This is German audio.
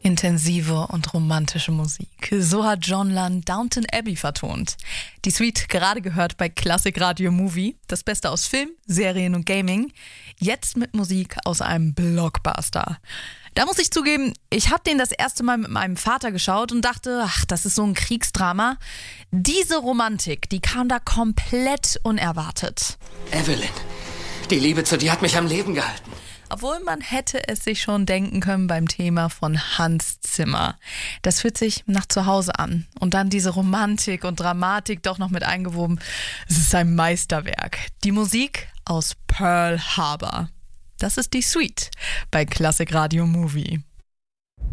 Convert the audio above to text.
Intensive und romantische Musik. So hat John Lunn Downton Abbey vertont. Die Suite gerade gehört bei Classic Radio Movie. Das Beste aus Film, Serien und Gaming. Jetzt mit Musik aus einem Blockbuster. Da muss ich zugeben, ich habe den das erste Mal mit meinem Vater geschaut und dachte, ach, das ist so ein Kriegsdrama. Diese Romantik, die kam da komplett unerwartet. Evelyn, die Liebe zu dir hat mich am Leben gehalten. Obwohl man hätte es sich schon denken können beim Thema von Hans Zimmer. Das fühlt sich nach Zuhause an. Und dann diese Romantik und Dramatik doch noch mit eingewoben. Es ist ein Meisterwerk. Die Musik aus Pearl Harbor. Das ist die Suite bei Classic Radio Movie.